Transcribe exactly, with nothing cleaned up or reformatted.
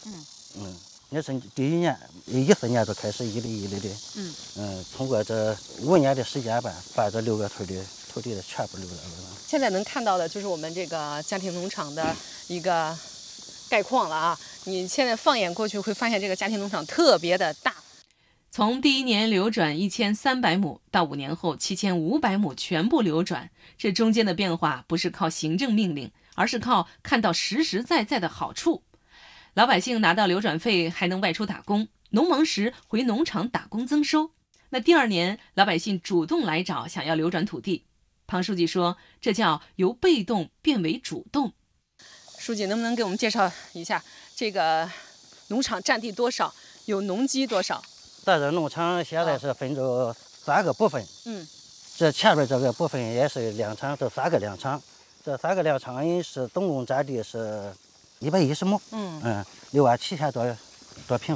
嗯嗯，也是第一年一四年就开始一粒一粒的， 嗯嗯，通过这五年的时间吧，把这六个村的土地全部留了。 现在能看到的就是我们这个家庭农场的一个概况了啊！你现在放眼过去，会发现这个家庭农场特别的大。从第一年流转一千三百亩到五年后七千五百亩全部流转，这中间的变化不是靠行政命令，而是靠看到实实在在的好处。老百姓拿到流转费，还能外出打工，农忙时回农场打工增收。那第二年，老百姓主动来找，想要流转土地。庞书记说，这叫由被动变为主动。书记，能不能给我们介绍一下这个农场占地多少，有农机多少？ 咱这农场现在是分着三个部分， 嗯， 这前边这个部分也是粮场，这三个粮场，这三个粮场也是总共占地是一百一十亩， 嗯嗯，六万七千多多平。